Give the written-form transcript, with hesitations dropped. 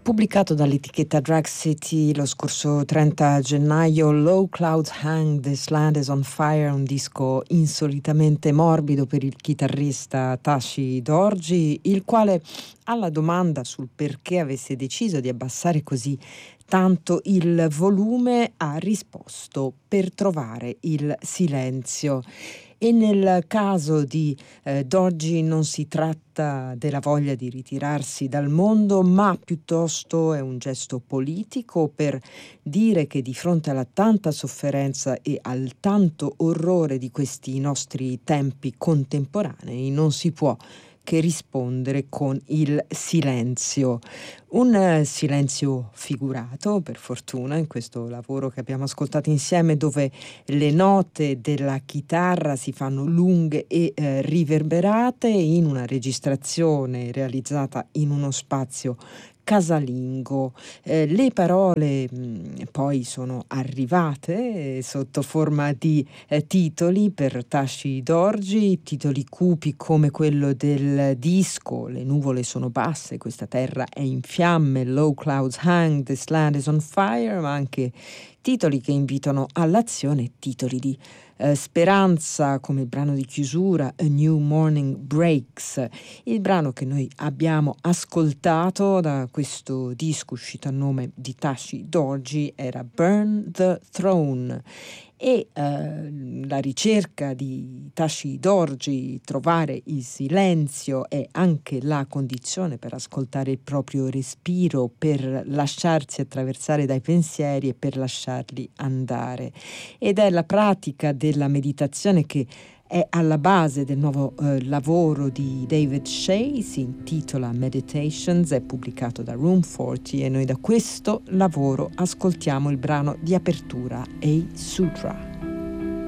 pubblicato dall'etichetta Drag City lo scorso 30 gennaio, Low Clouds Hang, This Land is on Fire, un disco insolitamente morbido per il chitarrista Tashi Dorji, il quale alla domanda sul perché avesse deciso di abbassare così tanto il volume ha risposto: per trovare il silenzio. E nel caso di Dorji non si tratta della voglia di ritirarsi dal mondo, ma piuttosto è un gesto politico per dire che di fronte alla tanta sofferenza e al tanto orrore di questi nostri tempi contemporanei non si può che rispondere con il silenzio. Un silenzio figurato, per fortuna, in questo lavoro che abbiamo ascoltato insieme, dove le note della chitarra si fanno lunghe e riverberate in una registrazione realizzata in uno spazio casalingo. Le parole poi sono arrivate sotto forma di titoli per Tashi Dorji, titoli cupi come quello del disco Le nuvole sono basse, questa terra è in fiamme, Low Clouds Hang, This Land is on Fire, ma anche titoli che invitano all'azione, titoli di speranza, come il brano di chiusura A New Morning Breaks. Il brano che noi abbiamo ascoltato da questo disco uscito a nome di Tashi Dorji era Burn the Throne. E la ricerca di Tashi Dorji, trovare il silenzio, è anche la condizione per ascoltare il proprio respiro, per lasciarsi attraversare dai pensieri e per lasciarli andare. Ed è la pratica della meditazione che è alla base del nuovo lavoro di David Shea, si intitola Meditations, è pubblicato da Room 40 e noi da questo lavoro ascoltiamo il brano di apertura, A Sutra.